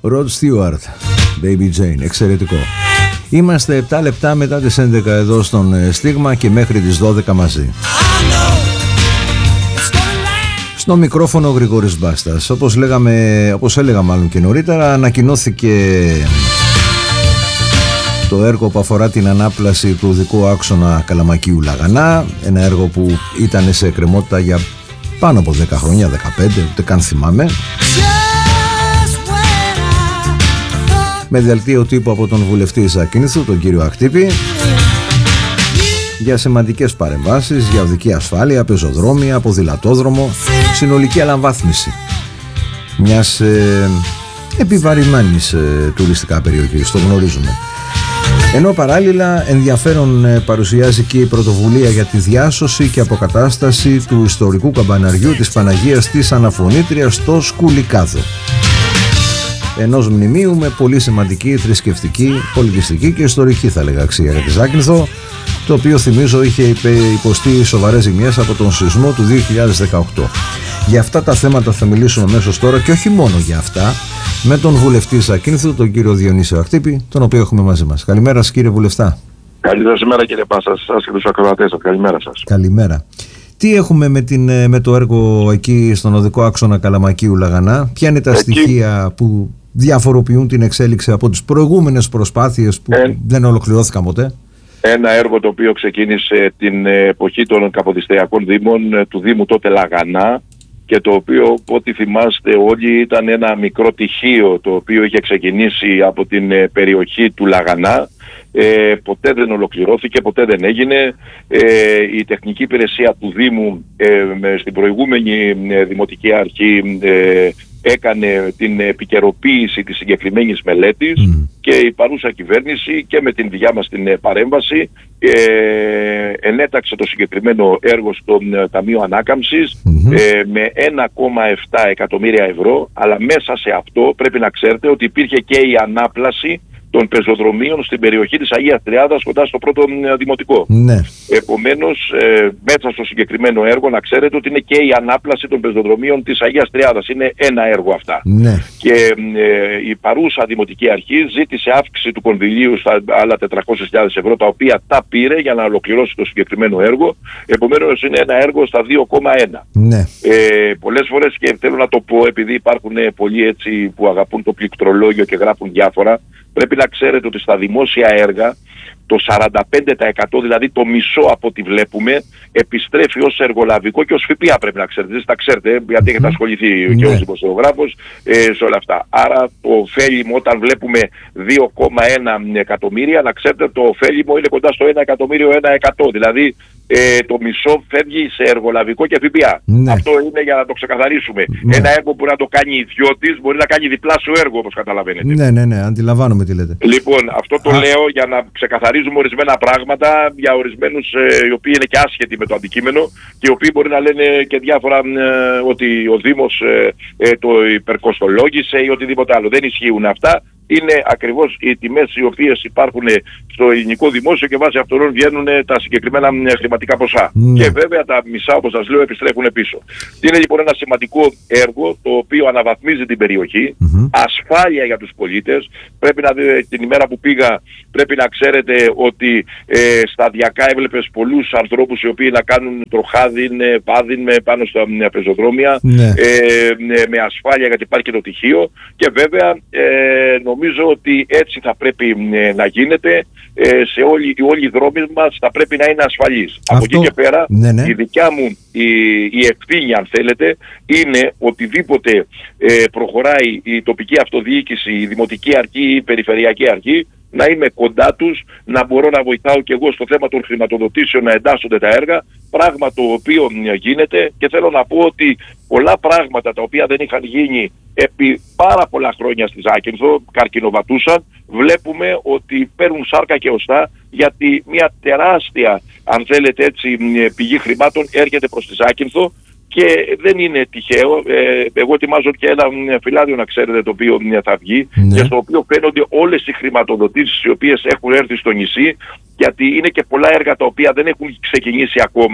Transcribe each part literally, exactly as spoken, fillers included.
Rod Stewart, Baby Jane, εξαιρετικό. Είμαστε επτά λεπτά μετά τις έντεκα εδώ στον Στίγμα και μέχρι τις δώδεκα μαζί. Στο μικρόφωνο ο Γρηγόρης Μπάστας. Όπως λέγαμε, όπως έλεγα μάλλον και νωρίτερα, ανακοινώθηκε το έργο που αφορά την ανάπλαση του οδικού άξονα Καλαμακίου Λαγανά. Ένα έργο που ήταν σε εκκρεμότητα για πάνω από δέκα χρόνια, δεκαπέντε, ούτε καν θυμάμαι. Με δελτίο τύπου από τον βουλευτή Ζακίνθου, τον κύριο Ακτύπη, για σημαντικές παρεμβάσεις, για οδική ασφάλεια, πεζοδρόμια, ποδηλατόδρομο, συνολική αναβάθμιση μιας ε, επιβαρημένης ε, τουριστικά περιοχής, το γνωρίζουμε. Ενώ παράλληλα ενδιαφέρον ε, παρουσιάζει και η πρωτοβουλία για τη διάσωση και αποκατάσταση του ιστορικού καμπαναριού της Παναγίας της Αναφωνήτριας στο Σκουλικάδο, ενός μνημείου με πολύ σημαντική θρησκευτική, πολιτιστική και ιστορική, θα λέγα, αξία για τη Ζάκυνθο, το οποίο θυμίζω είχε υποστεί σοβαρές ζημιές από τον σεισμό του δύο χιλιάδες δεκαοκτώ. Για αυτά τα θέματα θα μιλήσουμε αμέσως τώρα και όχι μόνο για αυτά, με τον βουλευτή Ζακίνθου, τον κύριο Διονύσιο Ακτύπη, τον οποίο έχουμε μαζί μας. Καλημέρα σας, κύριε βουλευτά. Καλημέρα σήμερα, κύριε Πάσα, σας και τους ακροατές σας. Καλημέρα σας. Καλημέρα. Τι έχουμε με, την, με το έργο εκεί στον οδικό άξονα Καλαμακίου Λαγανά? Ποια είναι τα εκεί... στοιχεία που διαφοροποιούν την εξέλιξη από τις προηγούμενες προσπάθειες που ε... δεν ολοκληρώθηκαν ποτέ? Ένα έργο το οποίο ξεκίνησε την εποχή των Καποδιστριακών Δήμων, του Δήμου τότε Λαγανά, και το οποίο, ό,τι θυμάστε όλοι, ήταν ένα μικρό τυχείο το οποίο είχε ξεκινήσει από την περιοχή του Λαγανά. Ε, ποτέ δεν ολοκληρώθηκε, ποτέ δεν έγινε. Ε, η τεχνική υπηρεσία του Δήμου ε, στην προηγούμενη ε, δημοτική αρχή ε, έκανε την επικαιροποίηση της συγκεκριμένης μελέτης mm. και η παρούσα κυβέρνηση και με την δικιά μας την παρέμβαση ε, ενέταξε το συγκεκριμένο έργο στο Ταμείο Ανάκαμψης mm-hmm. ε, με ένα κόμμα επτά εκατομμύρια ευρώ, αλλά μέσα σε αυτό πρέπει να ξέρετε ότι υπήρχε και η ανάπλαση των πεζοδρομίων στην περιοχή της Αγίας Τριάδας κοντά στο πρώτο δημοτικό. Ναι. Επομένως, ε, μέσα στο συγκεκριμένο έργο να ξέρετε ότι είναι και η ανάπλαση των πεζοδρομίων της Αγίας Τριάδας. Είναι ένα έργο αυτά. Ναι. Και ε, η παρούσα δημοτική αρχή ζήτησε αύξηση του κονδυλίου στα άλλα τετρακόσιες χιλιάδες ευρώ, τα οποία τα πήρε για να ολοκληρώσει το συγκεκριμένο έργο. Επομένως, είναι ένα έργο στα δύο κόμμα ένα. Ναι. Ε, πολλές φορές, και θέλω να το πω, επειδή υπάρχουν πολλοί έτσι που αγαπούν το πληκτρολόγιο και γράφουν διάφορα, πρέπει να ξέρετε ότι στα δημόσια έργα το σαράντα πέντε τοις εκατό, δηλαδή το μισό από ό,τι βλέπουμε, επιστρέφει ως εργολαβικό και ως ΦΠΑ, πρέπει να ξέρετε. Δεν τα ξέρετε, γιατί έχετε ασχοληθεί mm-hmm. και ως δημοσιογράφος ε, σε όλα αυτά. Άρα το ωφέλιμο, όταν βλέπουμε δύο κόμμα ένα εκατομμύρια, να ξέρετε το ωφέλιμο είναι κοντά στο ένα εκατομμύριο ένα εκατό. Δηλαδή ε, το μισό φεύγει σε εργολαβικό και ΦΠΑ. Ναι. Αυτό είναι για να το ξεκαθαρίσουμε. Ναι. Ένα έργο που να το κάνει ιδιώτης μπορεί να κάνει διπλάσιο έργο, όπως καταλαβαίνετε. Ναι, ναι, ναι, αντιλαμβάνομαι τι λέτε. Λοιπόν, αυτό το Α. λέω για να ξεκαθαρίζουμε ορισμένα πράγματα για ορισμένους ε, οι οποίοι είναι και άσχετοι με το αντικείμενο και οι οποίοι μπορεί να λένε και διάφορα ε, ότι ο Δήμος ε, ε, το υπερκοστολόγησε ή οτιδήποτε άλλο. Δεν ισχύουν αυτά. Είναι ακριβώς οι τιμές οι οποίες υπάρχουν στο ελληνικό δημόσιο και βάσει αυτών βγαίνουν τα συγκεκριμένα χρηματικά ποσά. Mm. Και βέβαια τα μισά, όπως σας λέω, επιστρέφουν πίσω. Είναι λοιπόν ένα σημαντικό έργο το οποίο αναβαθμίζει την περιοχή, mm-hmm. ασφάλεια για τους πολίτες. Πρέπει να δείτε, την ημέρα που πήγα, πρέπει να ξέρετε ότι ε, σταδιακά έβλεπες πολλούς ανθρώπους οι οποίοι να κάνουν τροχάδιν, πάδιν με πάνω στα πεζοδρόμια, mm. ε, με ασφάλεια, γιατί υπάρχει και το τυχείο. Και βέβαια ε, νομίζω ότι έτσι θα πρέπει ε, να γίνεται. Ε, σε όλοι, όλοι οι δρόμοι μας θα πρέπει να είναι ασφαλείς. Αυτό... Από εκεί και πέρα, ναι, ναι. η δικιά μου η, η ευθύνη, αν θέλετε, είναι οτιδήποτε ε, προχωράει η τοπική αυτοδιοίκηση, η δημοτική αρχή, η περιφερειακή αρχή, να είμαι κοντά τους, να μπορώ να βοηθάω και εγώ στο θέμα των χρηματοδοτήσεων να εντάσσονται τα έργα, πράγμα το οποίο γίνεται, και θέλω να πω ότι πολλά πράγματα τα οποία δεν είχαν γίνει επί πάρα πολλά χρόνια στη Ζάκυνθο, καρκινοβατούσαν, βλέπουμε ότι παίρνουν σάρκα και οστά, γιατί μια τεράστια, αν θέλετε έτσι, πηγή χρημάτων έρχεται προς τη Ζάκυνθο. Και δεν είναι τυχαίο. Ε, εγώ ετοιμάζω και ένα φυλάδιο, να ξέρετε, το οποίο θα βγει, ναι. και στο οποίο φαίνονται όλες οι χρηματοδοτήσεις οι οποίες έχουν έρθει στο νησί, γιατί είναι και πολλά έργα τα οποία δεν έχουν ξεκινήσει ακόμα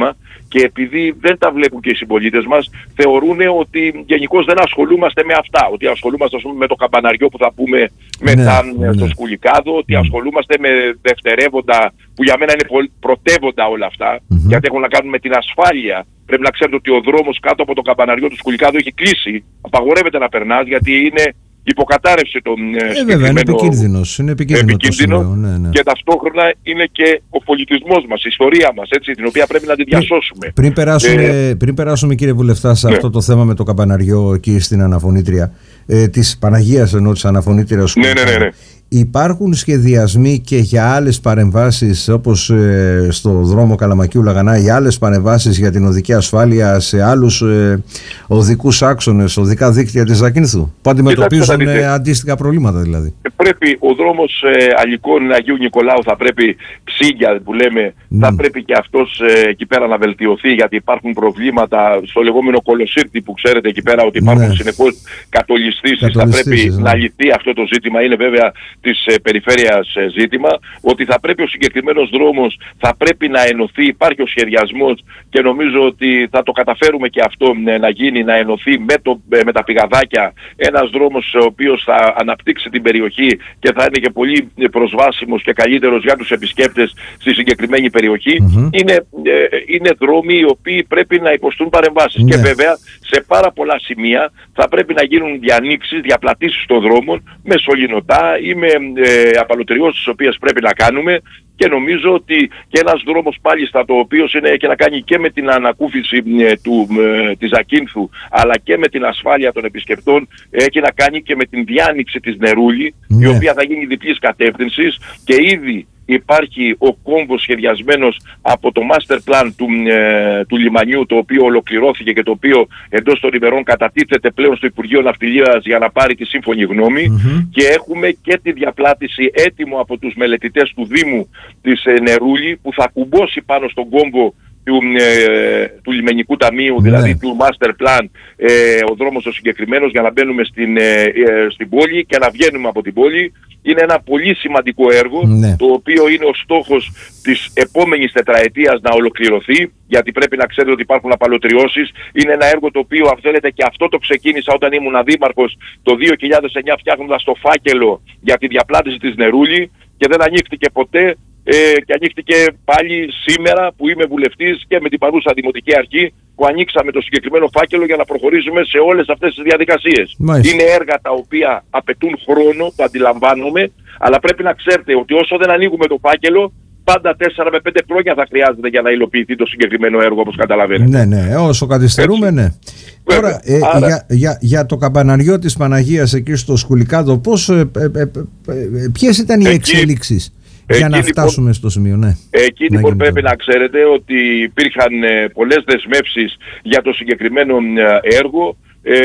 και επειδή δεν τα βλέπουν και οι συμπολίτες μας, θεωρούν ότι γενικώς δεν ασχολούμαστε με αυτά. Ότι ασχολούμαστε, ας πούμε, με το καμπαναριό που θα πούμε μετά ναι, στο ναι. Σκουλικάδο, ότι ασχολούμαστε με δευτερεύοντα, που για μένα είναι πρωτεύοντα όλα αυτά, mm-hmm. γιατί έχουν να κάνουν με την ασφάλεια. Πρέπει να ξέρετε ότι ο δρόμος κάτω από το καμπαναριό του Σκουλικάδου έχει κλείσει. Απαγορεύεται να περνάς, γιατί είναι υποκατάρρευση των ε, βέβαια, είναι επικίνδυνος, είναι επικίνδυνο, επικίνδυνο το σημείο, ναι, ναι. Και ταυτόχρονα είναι και ο πολιτισμός μας, η ιστορία μας, έτσι, την οποία πρέπει να τη διασώσουμε. Πριν περάσουμε, ε, πριν περάσουμε κύριε Βουλευτά, σε ναι. αυτό το θέμα με το καμπαναριό εκεί στην Αναφωνήτρια, ε, της Παναγίας ενώ της Αναφωνήτριας, ναι, ναι, ναι, ναι. υπάρχουν σχεδιασμοί και για άλλες παρεμβάσεις, όπως ε, στο δρόμο Καλαμακίου Λαγανά, για άλλες παρεμβάσεις για την οδική ασφάλεια σε άλλους ε, οδικούς άξονες, οδικά δίκτυα της Ζακίνθου, που αντιμετωπίζουν ε, αντίστοιχα προβλήματα δηλαδή? Πρέπει ο δρόμος ε, Αλικών Αγίου Νικολάου, θα πρέπει, Ξύγκια που λέμε, mm. θα πρέπει και αυτός ε, εκεί πέρα να βελτιωθεί, γιατί υπάρχουν προβλήματα στο λεγόμενο Κολοσύρτη, που ξέρετε εκεί πέρα ότι υπάρχουν ναι. συνεχώς κατολιστήσεις. Θα πρέπει ναι. να λυθεί αυτό το ζήτημα. Είναι βέβαια της ε, περιφέρειας ε, ζήτημα, ότι θα πρέπει ο συγκεκριμένος δρόμος θα πρέπει να ενωθεί, υπάρχει ο σχεδιασμός και νομίζω ότι θα το καταφέρουμε και αυτό ε, να γίνει, να ενωθεί με, το, ε, με τα πηγαδάκια, ένας δρόμος ο οποίος θα αναπτύξει την περιοχή και θα είναι και πολύ προσβάσιμος και καλύτερος για τους επισκέπτες στη συγκεκριμένη περιοχή. Mm-hmm. Είναι, ε, είναι δρόμοι οι οποίοι πρέπει να υποστούν παρεμβάσεις. Mm-hmm. Και βέβαια σε πάρα πολλά σημεία θα πρέπει να γίνουν διανοίξεις, διαπλατήσεις των δρόμων με σωληνωτά ή με ε, απαλωτριώσεις τις οποίες πρέπει να κάνουμε. Και νομίζω ότι και ένας δρόμος πάλιστα, το οποίο είναι και να κάνει και με την ανακούφιση ε, του, ε, της Ζακίνθου, αλλά και με την ασφάλεια των επισκεπτών, έχει να κάνει και με την διάνοιξη της Νερούλη, ναι. η οποία θα γίνει διπλής κατεύθυνσης και ήδη υπάρχει ο κόμβος σχεδιασμένος από το master plan του, ε, του λιμανιού, το οποίο ολοκληρώθηκε και το οποίο εντός των ημερών κατατίθεται πλέον στο Υπουργείο Ναυτιλίας για να πάρει τη σύμφωνη γνώμη. Mm-hmm. Και έχουμε και τη διαπλάτηση έτοιμο από τους μελετητές του Δήμου της ε, Νερούλη, που θα κουμπώσει πάνω στον κόμβο του, ε, του λιμενικού ταμείου, δηλαδή ναι. του master plan, ε, ο δρόμος ο συγκεκριμένος, για να μπαίνουμε στην, ε, ε, στην πόλη και να βγαίνουμε από την πόλη. Είναι ένα πολύ σημαντικό έργο, ναι. το οποίο είναι ο στόχος της επόμενης τετραετίας να ολοκληρωθεί, γιατί πρέπει να ξέρετε ότι υπάρχουν απαλωτριώσεις. Είναι ένα έργο το οποίο, αν θέλετε, και αυτό το ξεκίνησα όταν ήμουν δήμαρχος το δύο χιλιάδες εννιά, φτιάχνοντας το φάκελο για τη διαπλάτηση της Νερούλη, και δεν ανοίχτηκε ποτέ. Ε, και ανοίχτηκε πάλι σήμερα που είμαι βουλευτής και με την παρούσα Δημοτική Αρχή, που ανοίξαμε το συγκεκριμένο φάκελο για να προχωρήσουμε σε όλες αυτές τις διαδικασίες. Μάλιστα. Είναι έργα τα οποία απαιτούν χρόνο, το αντιλαμβάνομαι, αλλά πρέπει να ξέρετε ότι όσο δεν ανοίγουμε το φάκελο, πάντα τέσσερα με πέντε χρόνια θα χρειάζεται για να υλοποιηθεί το συγκεκριμένο έργο, όπως καταλαβαίνετε. Ναι, ναι, όσο καθυστερούμε, ναι. Τώρα, ε, Άρα... για, για, για το καμπαναριό της Παναγίας εκεί στο Σκουλικάδο, πώς, ε, ε, ε, ε, ποιες ήταν οι εκεί... εξέλιξεις? Για Εκείνη να φτάσουμε λοιπόν, στο σημείο, ναι. Εκεί λοιπόν πρέπει να ξέρετε ότι υπήρχαν ε, πολλές δεσμεύσεις για το συγκεκριμένο ε, έργο ε,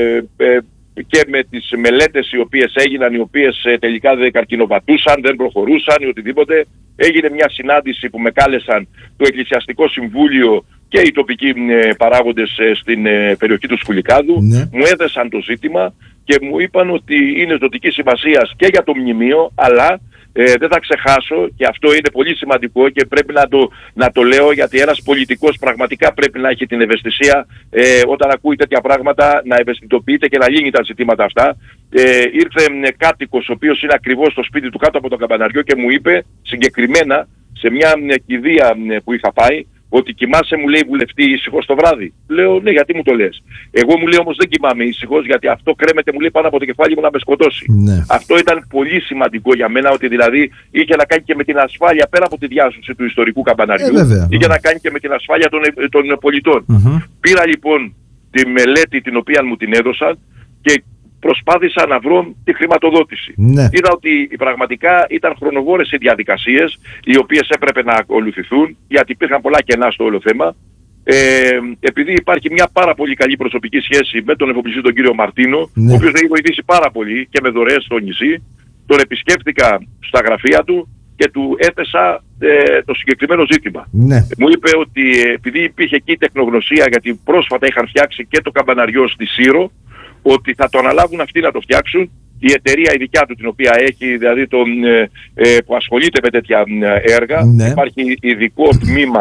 ε, και με τις μελέτες οι οποίες έγιναν, οι οποίες ε, τελικά δεν καρκινοβατούσαν, δεν προχωρούσαν ή οτιδήποτε. Έγινε μια συνάντηση που με κάλεσαν το Εκκλησιαστικό Συμβούλιο και οι τοπικοί ε, παράγοντες ε, στην ε, περιοχή του Σκουλικάδου. Ναι. Μου έδεσαν το ζήτημα και μου είπαν ότι είναι ζωτική σημασία και για το μνημείο, αλλά Ε, δεν θα ξεχάσω, και αυτό είναι πολύ σημαντικό και πρέπει να το, να το λέω, γιατί ένας πολιτικός πραγματικά πρέπει να έχει την ευαισθησία ε, όταν ακούει τέτοια πράγματα, να ευαισθητοποιείται και να λύνει τα ζητήματα αυτά. Ε, ήρθε ε, κάτοικος ο οποίος είναι ακριβώς στο σπίτι του κάτω από το καμπαναριό και μου είπε συγκεκριμένα σε μια ε, κηδεία ε, που είχα πάει, ότι κοιμάσαι, μου λέει, βουλευτή, ήσυχος το βράδυ? Λέω ναι, γιατί μου το λες? Εγώ, μου λέει, όμως δεν κοιμάμαι ήσυχος, γιατί αυτό κρέμεται, μου λέει, πάνω από το κεφάλι μου να με σκοτώσει. Ναι. Αυτό ήταν πολύ σημαντικό για μένα, ότι δηλαδή είχε να κάνει και με την ασφάλεια, πέρα από τη διάσωση του ιστορικού καμπαναριού, ε, βέβαια, είχε ναι. να κάνει και με την ασφάλεια των, των πολιτών. Mm-hmm. Πήρα λοιπόν τη μελέτη την οποία μου την έδωσαν και προσπάθησα να βρω τη χρηματοδότηση. Ναι. Είδα ότι πραγματικά ήταν χρονοβόρες οι διαδικασίες οι οποίες έπρεπε να ακολουθηθούν, γιατί υπήρχαν πολλά κενά στο όλο θέμα. Ε, επειδή υπάρχει μια πάρα πολύ καλή προσωπική σχέση με τον εφοπλιστή τον κύριο Μαρτίνο, ναι. ο οποίος έχει βοηθήσει πάρα πολύ και με δωρεές στο νησί, τον επισκέφτηκα στα γραφεία του και του έθεσα ε, το συγκεκριμένο ζήτημα. Ναι. Μου είπε ότι ε, επειδή υπήρχε εκεί τεχνογνωσία, γιατί πρόσφατα είχαν φτιάξει και το καμπαναριό στη Σύρο, ότι θα το αναλάβουν αυτοί να το φτιάξουν, η εταιρεία η δικιά του, την οποία έχει, δηλαδή τον, ε, ε, που ασχολείται με τέτοια έργα. Ναι. Υπάρχει ειδικό τμήμα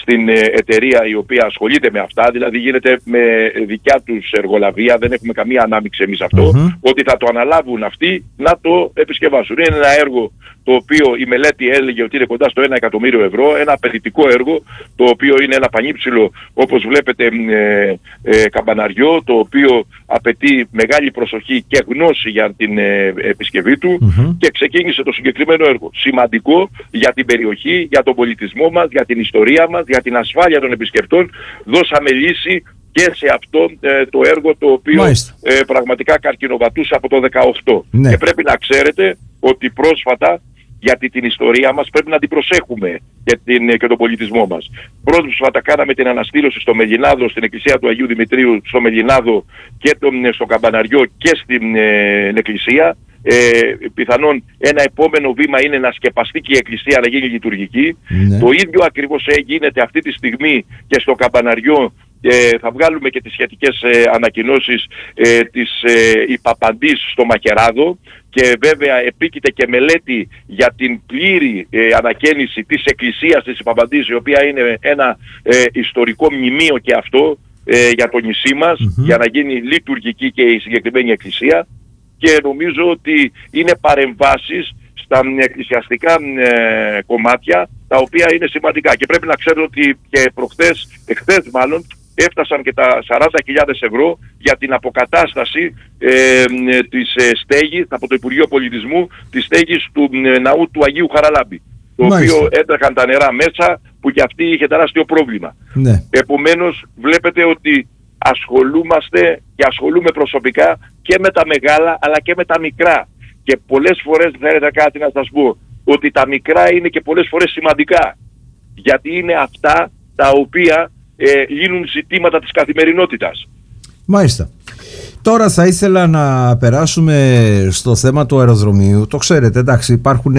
στην ε, εταιρεία η οποία ασχολείται με αυτά, δηλαδή γίνεται με δικιά τους εργολαβία, δεν έχουμε καμία ανάμειξη εμείς αυτό, mm-hmm. ότι θα το αναλάβουν αυτοί να το επισκευάσουν. Είναι ένα έργο το οποίο η μελέτη έλεγε ότι είναι κοντά στο ένα εκατομμύριο ευρώ, ένα απαιτητικό έργο, το οποίο είναι ένα πανύψηλο, όπως βλέπετε, ε, ε, καμπαναριό, το οποίο απαιτεί μεγάλη προσοχή και γνώση για την ε, επισκευή του mm-hmm. και ξεκίνησε το συγκεκριμένο έργο. Σημαντικό για την περιοχή, για τον πολιτισμό μας, για την ιστορία μας, για την ασφάλεια των επισκεπτών. Δώσαμε λύση και σε αυτό ε, το έργο το οποίο ε, πραγματικά καρκινοβατούσε από το δεκαοκτώ. Ναι. Και πρέπει να ξέρετε ότι πρόσφατα, γιατί την ιστορία μας πρέπει να την προσέχουμε και, την, και τον πολιτισμό μας. Πρόσφατα κάναμε την αναστήλωση στο Μελινάδο, στην εκκλησία του Αγίου Δημητρίου, στο Μελινάδο και τον, στο Καμπαναριό και στην ε, εκκλησία. Ε, πιθανόν ένα επόμενο βήμα είναι να σκεπαστεί και η εκκλησία να γίνει λειτουργική. Ναι. Το ίδιο ακριβώς γίνεται αυτή τη στιγμή και στο Καμπαναριό. Ε, θα βγάλουμε και τις σχετικές ε, ανακοινώσεις ε, της ε, Ιπαπαντής στο Μαχαιράδο και βέβαια επίκειται και μελέτη για την πλήρη ε, ανακαίνιση της εκκλησίας της Ιπαπαντής, η οποία είναι ένα ε, ιστορικό μνημείο και αυτό ε, για το νησί μας, mm-hmm. για να γίνει λειτουργική και η συγκεκριμένη εκκλησία, και νομίζω ότι είναι παρεμβάσεις στα εκκλησιαστικά ε, κομμάτια τα οποία είναι σημαντικά, και πρέπει να ξέρετε ότι και προχθές, εχθές μάλλον, έφτασαν και τα σαράντα χιλιάδες ευρώ για την αποκατάσταση ε, της ε, στέγης από το Υπουργείο Πολιτισμού, της στέγης του ε, ναού του Αγίου Χαραλάμπη, το Μάλιστα. οποίο έτρεχαν τα νερά μέσα, που και αυτή είχε τεράστιο πρόβλημα. Ναι. Επομένως βλέπετε ότι ασχολούμαστε και ασχολούμαι προσωπικά και με τα μεγάλα αλλά και με τα μικρά, και πολλές φορές θέλετε κάτι να σας πω, ότι τα μικρά είναι και πολλές φορές σημαντικά, γιατί είναι αυτά τα οποία Ε, λύνουν ζητήματα της καθημερινότητας. Μάλιστα. Τώρα θα ήθελα να περάσουμε στο θέμα του αεροδρομίου. Το ξέρετε, εντάξει, υπάρχουν,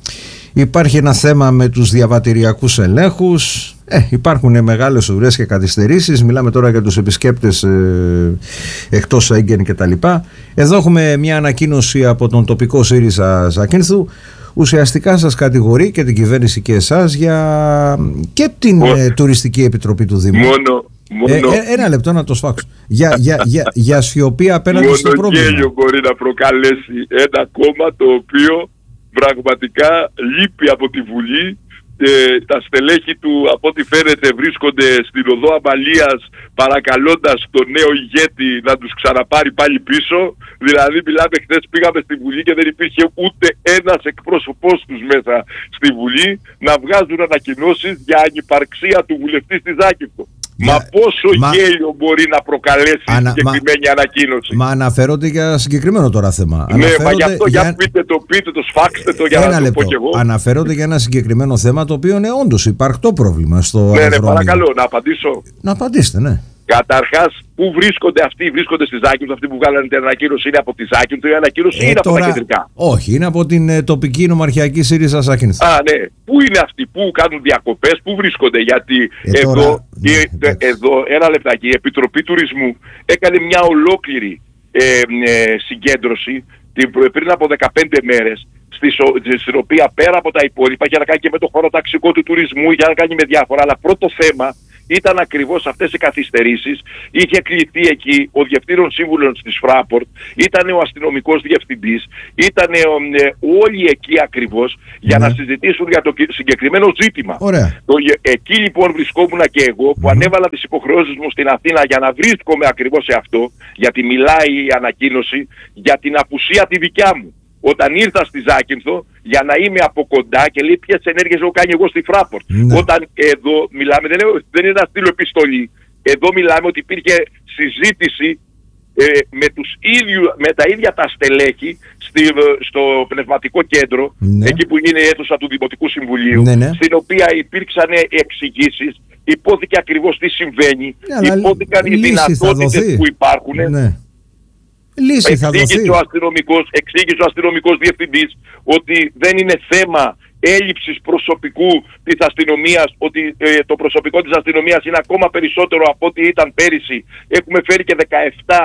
υπάρχει ένα θέμα με τους διαβατηριακούς ελέγχους, ε, υπάρχουν μεγάλες ουρές και καθυστερήσεις. Μιλάμε τώρα για τους επισκέπτες ε, εκτός Σέγγεν και τα λοιπά. Εδώ έχουμε μια ανακοίνωση από τον τοπικό ΣΥΡΙΖΑ Ζακίνθου. Ουσιαστικά σας κατηγορεί και την κυβέρνηση και εσάς για και την Ω... ε, Τουριστική Επιτροπή του Δήμου. Μόνο, μόνο... Ε, ε, ένα λεπτό να το σφάξω. για, για, για, για σιωπή απέναντι μόνο στο πρόβλημα. Μόνο γέλιο μπορεί να προκαλέσει ένα κόμμα το οποίο πραγματικά λείπει από τη Βουλή. Ε, τα στελέχη του, από ό,τι φαίνεται, βρίσκονται στην οδό Αμαλίας παρακαλώντας τον νέο ηγέτη να τους ξαναπάρει πάλι πίσω. Δηλαδή μιλάμε, χθες πήγαμε στη Βουλή και δεν υπήρχε ούτε ένας εκπρόσωπός τους μέσα στη Βουλή να βγάζουν ανακοινώσεις για ανυπαρξία του βουλευτή στη Ζάκυνθο. Μα πόσο μα... γέλιο μπορεί να προκαλέσει η Ανα... συγκεκριμένη μα... ανακοίνωση. Μα αναφέρονται για συγκεκριμένο τώρα θέμα. Ναι, μα γι' αυτό για... για πείτε το, πείτε το, σφάξτε το για ένα να το πω κι εγώ. Αναφέρονται για ένα συγκεκριμένο θέμα το οποίο είναι όντως υπαρκτό πρόβλημα στο ναι, αεροδρόμιο. Ναι, παρακαλώ, να απαντήσω. Να απαντήσετε, ναι. Καταρχάς, πού βρίσκονται αυτοί, βρίσκονται στη Ζάκυνθο, αυτοί που βγάλανε την ανακοίνωση είναι από τη Ζάκυνθο, η ανακοίνωση ε, είναι τώρα... από τα κεντρικά. Όχι, είναι από την ε, τοπική νομαρχιακή ΣΥΡΙΖΑ Ζάκυνθο. Α, ναι. Πού είναι αυτοί, πού κάνουν διακοπές, πού βρίσκονται, γιατί ε, εδώ, τώρα... η, ναι, εδώ, ένα λεπτάκι, η Επιτροπή Τουρισμού έκανε μια ολόκληρη ε, ε, συγκέντρωση την, πριν από δεκαπέντε μέρες, στην οποία πέρα από τα υπόλοιπα είχε να κάνει και με το χωροταξικό του τουρισμού, είχε να κάνει με διάφορα, αλλά πρώτο θέμα ήταν ακριβώς αυτές οι καθυστερήσεις. Είχε κληθεί εκεί ο διευθύνων σύμβουλος της Fraport, ήταν ο αστυνομικός διευθυντής, ήταν ε, όλοι εκεί ακριβώς για mm. να συζητήσουν για το συγκεκριμένο ζήτημα. Το, εκεί λοιπόν βρισκόμουν και εγώ που mm. ανέβαλα τις υποχρεώσεις μου στην Αθήνα για να βρίσκομαι ακριβώς σε αυτό, γιατί μιλάει η ανακοίνωση για την απουσία τη δικιά μου. Όταν ήρθα στη Ζάκυνθο για να είμαι από κοντά και λέει ποιες ενέργειες έχω κάνει εγώ στη Fraport. Ναι. Όταν εδώ μιλάμε, δεν είναι, δεν είναι να στείλω επιστολή. Εδώ μιλάμε ότι υπήρχε συζήτηση ε, με, τους ίδιου, με τα ίδια τα στελέχη στη, στο πνευματικό κέντρο, ναι. εκεί που είναι η αίθουσα του Δημοτικού Συμβουλίου, ναι, ναι. στην οποία υπήρξαν εξηγήσεις, υπόθηκε ακριβώς τι συμβαίνει, ναι, υπόθηκαν οι δυνατότητες που υπάρχουν. Ναι. Λύση θα εξήγησε, ο αστυνομικός, εξήγησε ο αστυνομικός διευθυντής ότι δεν είναι θέμα έλλειψης προσωπικού της αστυνομίας, ότι ε, το προσωπικό της αστυνομίας είναι ακόμα περισσότερο από ό,τι ήταν πέρυσι. Έχουμε φέρει και δεκαεπτά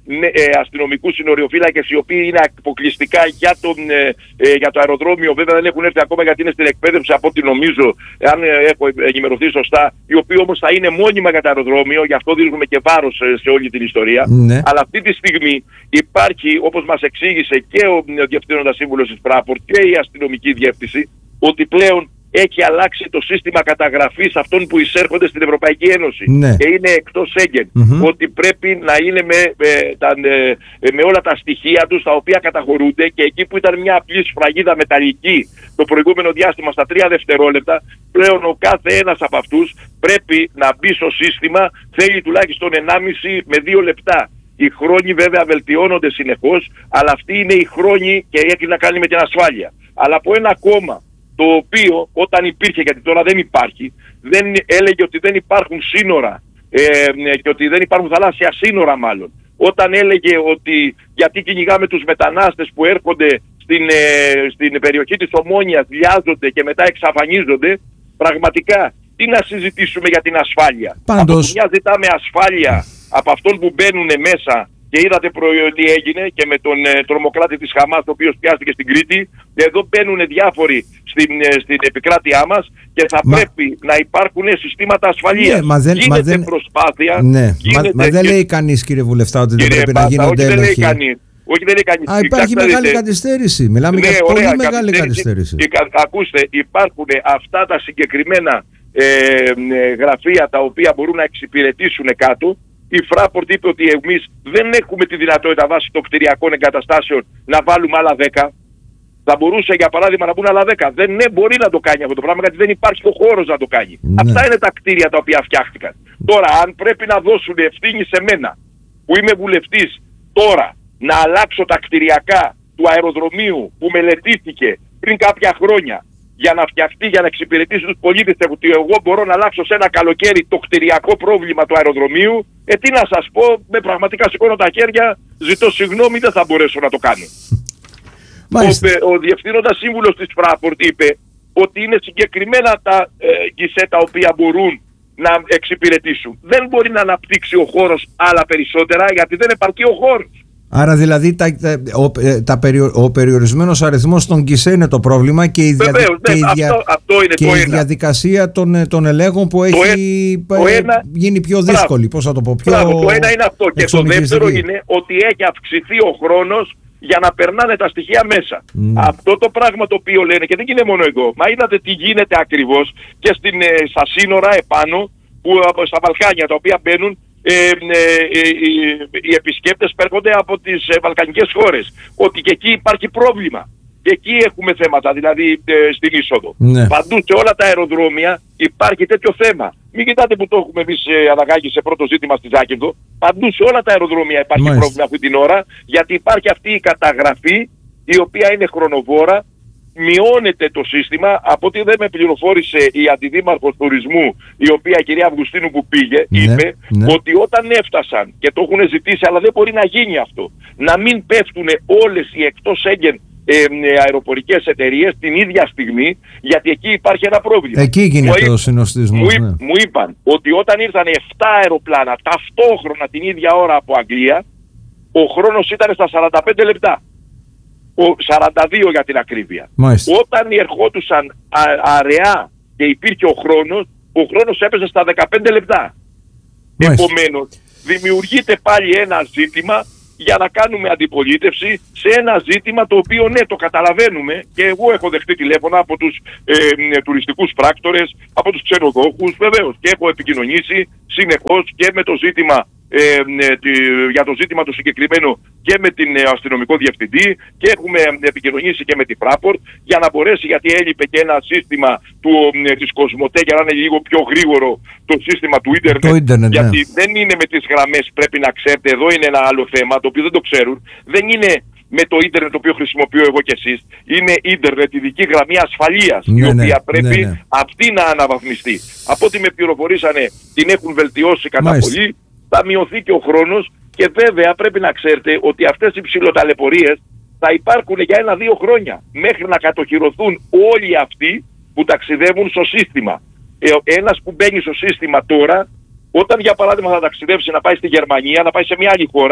ε, αστυνομικούς συνοριοφύλακες οι οποίοι είναι αποκλειστικά για, τον, ε, ε, για το αεροδρόμιο. Βέβαια δεν έχουν έρθει ακόμα γιατί είναι στην εκπαίδευση από ό,τι νομίζω, αν ε, έχω ενημερωθεί σωστά, οι οποίοι όμως θα είναι μόνιμα για το αεροδρόμιο, γι' αυτό δίνουμε και βάρος ε, σε όλη την ιστορία. Ναι. Αλλά αυτή τη στιγμή υπάρχει, όπως μας εξήγησε και ο, ο Διευθύνοντας Σύμβουλος της Fraport και η αστυνομική διεύθυνση, ότι πλέον έχει αλλάξει το σύστημα καταγραφής αυτών που εισέρχονται στην Ευρωπαϊκή Ένωση, ναι, και είναι εκτός Σέγγεν. Mm-hmm. Ότι πρέπει να είναι με, με, τα, με όλα τα στοιχεία τους τα οποία καταχωρούνται, και εκεί που ήταν μια απλή σφραγίδα μεταλλική το προηγούμενο διάστημα στα τρία δευτερόλεπτα, πλέον ο κάθε ένας από αυτούς πρέπει να μπει στο σύστημα, θέλει τουλάχιστον ενάμιση με δύο λεπτά. Οι χρόνοι βέβαια βελτιώνονται συνεχώς, αλλά αυτοί είναι οι χρόνοι και έχει να κάνει με την ασφάλεια. Αλλά από ένα κόμμα το οποίο όταν υπήρχε, γιατί τώρα δεν υπάρχει, δεν έλεγε ότι δεν υπάρχουν σύνορα ε, και ότι δεν υπάρχουν θαλάσσια σύνορα μάλλον. Όταν έλεγε ότι γιατί κυνηγάμε τους μετανάστες που έρχονται στην, ε, στην περιοχή της Ομόνοιας, βιάζονται και μετά εξαφανίζονται, πραγματικά τι να συζητήσουμε για την ασφάλεια. Πάντως... Από μια ζητάμε ασφάλεια από αυτόν που μπαίνουν μέσα. Και είδατε πρωί τι έγινε και με τον ε, τρομοκράτη της Χαμάς, ο οποίος πιάστηκε στην Κρήτη. Εδώ μπαίνουν διάφοροι στην, ε, στην επικράτειά μας και θα μα... πρέπει να υπάρχουν συστήματα ασφαλείας. Ναι, μα δεν, γίνεται μα δεν... προσπάθεια. Ναι, γίνεται... Μα, μα δεν λέει κανείς, κύριε Βουλευτά, ότι δεν πρέπει Πάτα, να γίνονται όχι, έλεγχοι. Δεν λέει όχι, δεν λέει κανείς. Α, υπάρχει Κοιτάξτε, μεγάλη δείτε. καθυστέρηση. Μιλάμε ναι, για ωραία, πολύ μεγάλη καθυστέρηση. καθυστέρηση. Ακούστε, υπάρχουν αυτά τα συγκεκριμένα ε, ε, γραφεία τα οποία μπορούν να εξυπηρετήσουν κάτω. Η Fraport είπε ότι εμείς δεν έχουμε τη δυνατότητα βάσει των κτηριακών εγκαταστάσεων να βάλουμε άλλα δέκα. Θα μπορούσε για παράδειγμα να μπουν άλλα δέκα. Δεν ναι, μπορεί να το κάνει αυτό το πράγμα, γιατί δεν υπάρχει ο χώρος να το κάνει. Ναι. Αυτά είναι τα κτίρια τα οποία φτιάχτηκαν. Τώρα, αν πρέπει να δώσουν ευθύνη σε μένα, που είμαι βουλευτής, τώρα να αλλάξω τα κτηριακά του αεροδρομίου που μελετήθηκε πριν κάποια χρόνια, για να φτιαχτεί, για να εξυπηρετήσει τους πολίτες, ότι εγώ μπορώ να αλλάξω σε ένα καλοκαίρι το κτηριακό πρόβλημα του αεροδρομίου, ε, τι να σας πω, με πραγματικά σηκώνω τα χέρια, ζητώ συγγνώμη, δεν θα μπορέσω να το κάνω. Ο, ο Διευθύνοντας Σύμβουλος της Fraport είπε ότι είναι συγκεκριμένα τα ε, γκισέ τα οποία μπορούν να εξυπηρετήσουν. Δεν μπορεί να αναπτύξει ο χώρος άλλα περισσότερα, γιατί δεν επαρκεί ο χώρος. Άρα δηλαδή τα, τα, ο, τα περιο, ο περιορισμένος αριθμός των γκισέ είναι το πρόβλημα και η, δια, Βεβαίως, και ναι, η, δια, αυτό, αυτό είναι και το η ένα. διαδικασία των, των ελέγχων που έχει το ε, ένα, γίνει πιο δύσκολη. Πώς θα το πω, πιο μπράβο, το ένα είναι αυτό. Και το δεύτερο είναι ότι έχει αυξηθεί ο χρόνος για να περνάνε τα στοιχεία μέσα. Mm. Αυτό το πράγμα το οποίο λένε, και δεν είναι μόνο εδώ, μα είδατε τι γίνεται ακριβώς και στην, ε, στα σύνορα επάνω, που, στα Βαλκάνια τα οποία μπαίνουν, Ε, ε, ε, ε, οι επισκέπτες έρχονται από τις ε, βαλκανικές χώρες, ότι και εκεί υπάρχει πρόβλημα και εκεί έχουμε θέματα, δηλαδή ε, στην είσοδο. Ναι. Παντού σε όλα τα αεροδρόμια υπάρχει τέτοιο θέμα. Μην κοιτάτε που το έχουμε εμείς ε, αναγάγει σε πρώτο ζήτημα στη Ζάκυνθο. Παντού σε όλα τα αεροδρόμια υπάρχει Μάλιστα. πρόβλημα αυτή την ώρα, γιατί υπάρχει αυτή η καταγραφή η οποία είναι χρονοβόρα. Μειώνεται το σύστημα. Από ό,τι δεν με πληροφόρησε η αντιδήμαρχος τουρισμού, η οποία η κυρία Αυγουστίνου που πήγε, ναι, είπε ναι. ότι όταν έφτασαν και το έχουν ζητήσει, αλλά δεν μπορεί να γίνει αυτό, να μην πέφτουν όλες οι εκτός Σέγγεν ε, αεροπορικές εταιρείες την ίδια στιγμή, γιατί εκεί υπάρχει ένα πρόβλημα. Εκεί γίνεται ο συνοστισμός. Μου, ναι. μου είπαν ότι όταν ήρθαν επτά αεροπλάνα ταυτόχρονα την ίδια ώρα από Αγγλία, ο χρόνος ήταν στα σαράντα πέντε λεπτά. σαράντα δύο για την ακρίβεια. Μάλιστα. Όταν ερχόντουσαν α, αραιά και υπήρχε ο χρόνος, ο χρόνος έπαιζε στα δεκαπέντε λεπτά. Μάλιστα. Επομένως, δημιουργείται πάλι ένα ζήτημα για να κάνουμε αντιπολίτευση σε ένα ζήτημα το οποίο ναι, το καταλαβαίνουμε, και εγώ έχω δεχτεί τηλέφωνα από τους ε, ε, τουριστικούς πράκτορες, από τους ξενοδόχους, βεβαίως, και έχω επικοινωνήσει συνεχώς και με το ζήτημα Ε, ε, τη, για το ζήτημα το συγκεκριμένο και με την ε, αστυνομικό διευθυντή, και έχουμε επικοινωνήσει και με τη Fraport για να μπορέσει, γιατί έλειπε και ένα σύστημα του, ε, της Κοσμοτέ για να είναι λίγο πιο γρήγορο το σύστημα του ίντερνετ, το ίντερνετ γιατί ναι. δεν είναι με τις γραμμές, πρέπει να ξέρετε, εδώ είναι ένα άλλο θέμα το οποίο δεν το ξέρουν, δεν είναι με το ίντερνετ το οποίο χρησιμοποιώ εγώ και εσείς, είναι ίντερνετ ειδική γραμμή ασφαλείας, ναι, η οποία ναι, πρέπει ναι, ναι. αυτή να αναβαθμιστεί. Από ό,τι με πληροφορήσανε την έχουν βελτιώσει κατά Μάλιστα. πολύ, θα μειωθεί και ο χρόνος, και βέβαια πρέπει να ξέρετε ότι αυτές οι ψηλοταλαιπωρίες θα υπάρχουν για ένα-δύο χρόνια μέχρι να κατοχυρωθούν όλοι αυτοί που ταξιδεύουν στο σύστημα. Ε, ένας που μπαίνει στο σύστημα τώρα, όταν για παράδειγμα θα ταξιδεύσει να πάει στη Γερμανία, να πάει σε μια άλλη χώρα,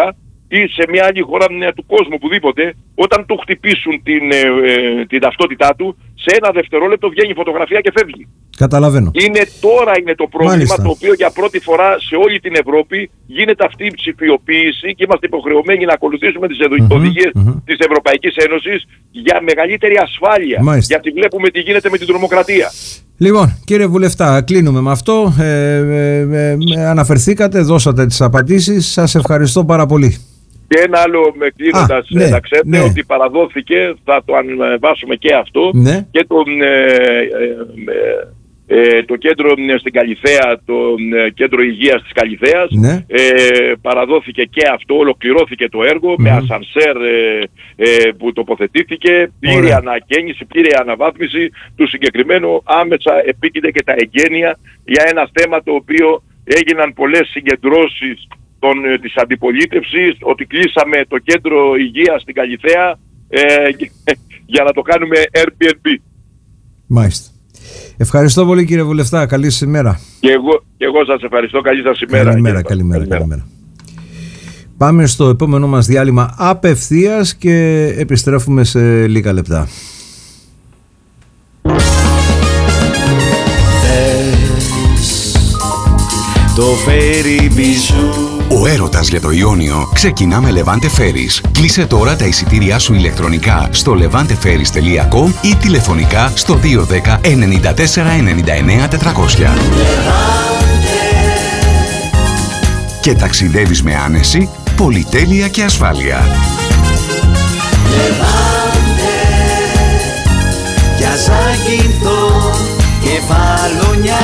ή σε μια άλλη χώρα του κόσμου, οπουδήποτε, όταν του χτυπήσουν την, ε, την ταυτότητά του, σε ένα δευτερόλεπτο βγαίνει η φωτογραφία και φεύγει. Καταλαβαίνω. Είναι τώρα είναι το πρόβλημα. Μάλιστα. Το οποίο για πρώτη φορά σε όλη την Ευρώπη γίνεται αυτή η ψηφιοποίηση και είμαστε υποχρεωμένοι να ακολουθήσουμε τις mm-hmm, οδηγίες mm-hmm. της Ευρωπαϊκής Ένωσης για μεγαλύτερη ασφάλεια. Μάλιστα. Γιατί βλέπουμε τι γίνεται με την τρομοκρατία. Λοιπόν, κύριε Βουλευτά, κλείνουμε με αυτό. Ε, ε, ε, ε, αναφερθήκατε, δώσατε τις απαντήσεις. Σας ευχαριστώ πάρα πολύ. Και ένα άλλο με κλείνοντας, ναι, να ξέρετε ναι. ότι παραδόθηκε, θα το ανεβάσουμε και αυτό, ναι. και το, ε, ε, ε, το κέντρο στην Καλιθέα, το ε, κέντρο υγείας της Καλιθέας, ναι. ε, παραδόθηκε και αυτό, ολοκληρώθηκε το έργο mm. με ασανσέρ ε, ε, που τοποθετήθηκε, πλήρη ανακαίνιση, πλήρη αναβάθμιση του συγκεκριμένου, άμεσα επίκειται και τα εγγένεια για ένα θέμα το οποίο έγιναν πολλές συγκεντρώσεις Των, της αντιπολίτευσης, ότι κλείσαμε το κέντρο υγείας στην Καλιθέα ε, για να το κάνουμε Airbnb. Μάλιστα. Ευχαριστώ πολύ, κύριε Βουλευτά. Καλή σας ημέρα. Και εγώ, και εγώ σας ευχαριστώ. Καλή σας ημέρα. Καλημέρα, καλημέρα, καλημέρα. καλημέρα. Πάμε στο επόμενο μας διάλειμμα απευθείας και επιστρέφουμε σε λίγα λεπτά. Το Ferry Bijou. Ο έρωτας για το Ιόνιο ξεκινά με Levante Ferries. Κλείσε τώρα τα εισιτήριά σου ηλεκτρονικά στο levante ferries τελεία com ή τηλεφωνικά στο δύο ένα μηδέν εννιά τέσσερα εννιά εννιά τετρακόσια. Και ταξιδεύεις με άνεση, πολυτέλεια και ασφάλεια. Levante, για Ζάκυνθο και Φαλονιά.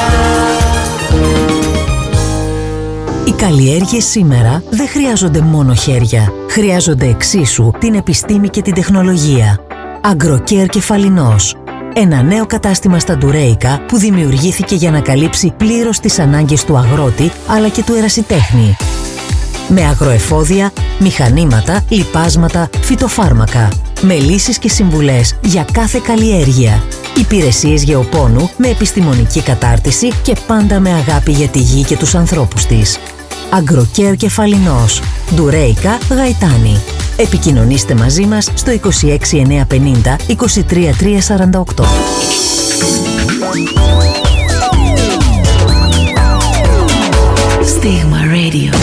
Οι καλλιέργειες σήμερα δεν χρειάζονται μόνο χέρια. Χρειάζονται εξίσου την επιστήμη και την τεχνολογία. Agrocare Κεφαλινός. Ένα νέο κατάστημα στα Ντουρέικα που δημιουργήθηκε για να καλύψει πλήρως τις ανάγκες του αγρότη αλλά και του ερασιτέχνη. Με αγροεφόδια, μηχανήματα, λιπάσματα, φυτοφάρμακα. Με λύσεις και συμβουλές για κάθε καλλιέργεια. Υπηρεσίες γεωπόνου με επιστημονική κατάρτιση και πάντα με αγάπη για τη γη και τους ανθρώπους της. Agrocare Κεφαλινός. Ντουρέικα, Γαϊτάνη. Επικοινωνήστε μαζί μας στο είκοσι έξι εννιακόσια πενήντα είκοσι τρία τριακόσια σαράντα οκτώ. Στίγμα Radio.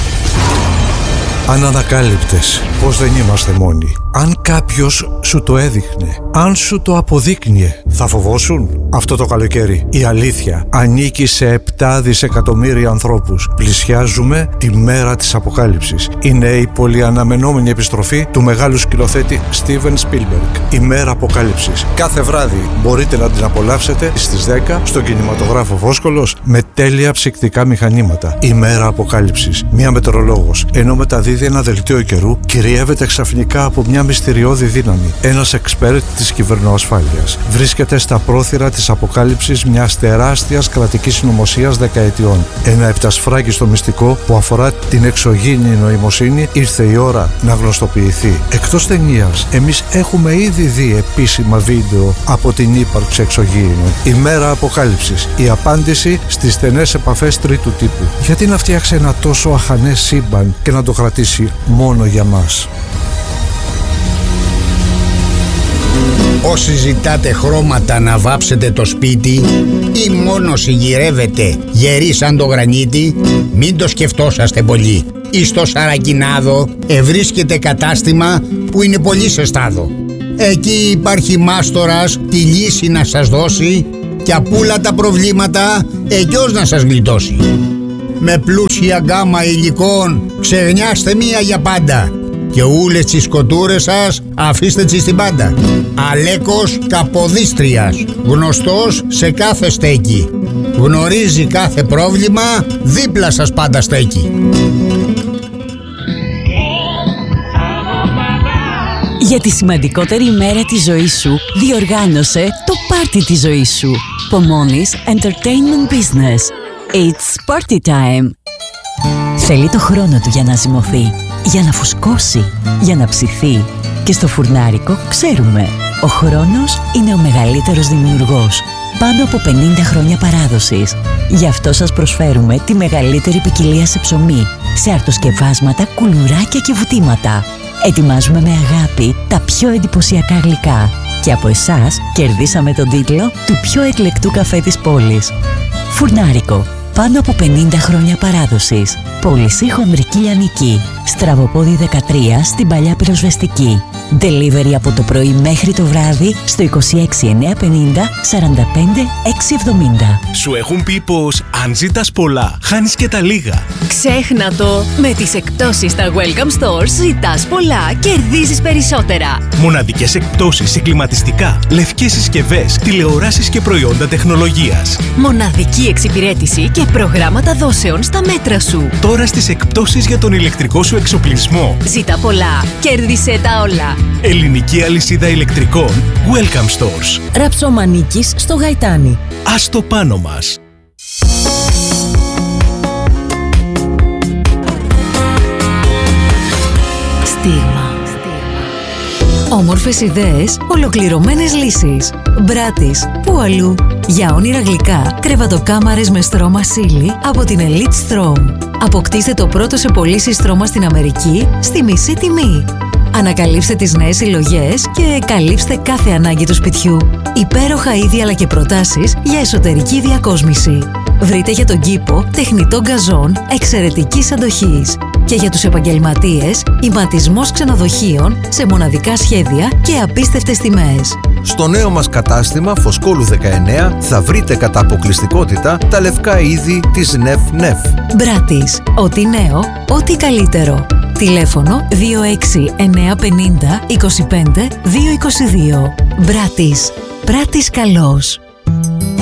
Ανανακάλυπτες πως δεν είμαστε μόνοι. Αν κάποιος σου το έδειχνε, αν σου το αποδείκνυε, θα φοβόσουν? Αυτό το καλοκαίρι η αλήθεια ανήκει σε επτά δισεκατομμύρια ανθρώπους. Πλησιάζουμε τη μέρα της αποκάλυψης. Είναι η πολυαναμενόμενη επιστροφή του μεγάλου σκηνοθέτη Steven Spielberg. Η μέρα αποκάλυψης. Κάθε βράδυ μπορείτε να την απολαύσετε στις δέκα στον κινηματογράφο Βόσκολος με τέλεια ψυκτικά μηχανήματα. Η μέρα αποκάλυψης. Μία μετεωρολόγος, ενώ μεταδίδει ένα δελτίο καιρού, κυριεύεται ξαφνικά από μια μυστηριώδη δύναμη. Ένας εξπέρτ της κυβερνοασφάλειας βρίσκεται στα πρόθυρα της αποκάλυψης μιας τεράστιας κρατικής συνωμοσίας δεκαετιών. Ένα επτασφράγιστο μυστικό που αφορά την εξωγήινη νοημοσύνη ήρθε η ώρα να γνωστοποιηθεί. Εκτός ταινίας, εμείς έχουμε ήδη δει επίσημα βίντεο από την ύπαρξη εξωγήινων. Η μέρα αποκάλυψης. Η απάντηση στις στενές επαφές τρίτου τύπου. Γιατί να φτιάξει ένα τόσο αχανές σύμπαν και να το κρατήσει μόνο για μας? Όσοι ζητάτε χρώματα να βάψετε το σπίτι ή μόνο συγγυρεύετε γεροί σαν το γρανίτι, μην το σκεφτόσαστε πολύ. Ή στο Σαρακινάδο ευρίσκεται κατάστημα που είναι πολύ σε στάδο. Εκεί υπάρχει μάστορας τη λύση να σας δώσει και απούλα τα προβλήματα εκειός να σας γλιτώσει. Με πλούσια γκάμα υλικών ξεγνιάστε μία για πάντα και ούλες τις σκοτούρες σας αφήστε τις στην πάντα. Αλέκος Καποδίστριας, γνωστός σε κάθε στέκι. Γνωρίζει κάθε πρόβλημα, δίπλα σας πάντα στέκει. Για τη σημαντικότερη ημέρα της ζωής σου, διοργάνωσε το πάρτι της ζωής σου. Pomoni's Entertainment Business. It's party time. Θέλει το χρόνο του για να ζυμωθεί, για να φουσκώσει, για να ψηθεί. Και στο φουρνάρικο ξέρουμε, ο χρόνος είναι ο μεγαλύτερος δημιουργός. πάνω από πενήντα χρόνια παράδοσης. Γι' αυτό σας προσφέρουμε τη μεγαλύτερη ποικιλία σε ψωμί, σε αρτοσκευάσματα, κουλουράκια και βουτήματα. Ετοιμάζουμε με αγάπη τα πιο εντυπωσιακά γλυκά. Και από εσάς κερδίσαμε τον τίτλο του πιο εκλεκτού καφέ της πόλης. Φουρνάρικο. Πάνω από πενήντα χρόνια παράδοσης. Πώληση Χονδρική Λιανική. Στραβοπόδι δεκατρία στην Παλιά Πυροσβεστική. Delivery από το πρωί μέχρι το βράδυ στο είκοσι έξι εννιακόσια πενήντα σαράντα πέντε εξακόσια εβδομήντα. Σου έχουν πει πως αν ζητάς πολλά, χάνεις και τα λίγα. Ξέχνα το! Με τις εκπτώσεις στα Welcome Stores ζητάς πολλά, κερδίζεις περισσότερα. Μοναδικές εκπτώσεις σε κλιματιστικά, λευκές συσκευές, τηλεοράσεις και προϊόντα τεχνολογίας. Μοναδική εξυπηρέτηση και προγράμματα δόσεων στα μέτρα σου. Τώρα στις εκπτώσεις για τον ηλεκτρικό σου εξοπλισμό. Ζήτα πολλά, κέρδισε τα όλα. Ελληνική αλυσίδα ηλεκτρικών Welcome Stores. Ραψομανίκης στο Γαϊτάνι. Ας το πάνω μας. Στίγμα. Όμορφες ιδέες, ολοκληρωμένες λύσεις. Μπράτις, πού αλλού. Για όνειρα γλυκά, κρεβατοκάμαρες με στρώμα σίλι από την Elite Strom. Αποκτήστε το πρώτο σε πωλήσεις στρώμα στην Αμερική στη μισή τιμή. Ανακαλύψτε τις νέες συλλογές και καλύψτε κάθε ανάγκη του σπιτιού. Υπέροχα είδη αλλά και προτάσεις για εσωτερική διακόσμηση. Βρείτε για τον κήπο τεχνητό γκαζόν εξαιρετικής αντοχής. Και για τους επαγγελματίες, ηματισμός ξενοδοχείων σε μοναδικά σχέδια και απίστευτες τιμές. Στο νέο μας κατάστημα Φωσκόλου δεκαεννέα θα βρείτε κατά αποκλειστικότητα τα λευκά είδη της Νεφ Νεφ. Μπράτις. Ό,τι νέο, ό,τι καλύτερο. Τηλέφωνο δύο έξι εννιακόσια πενήντα είκοσι πέντε διακόσια είκοσι δύο. Μπράτις. Πράτης καλός.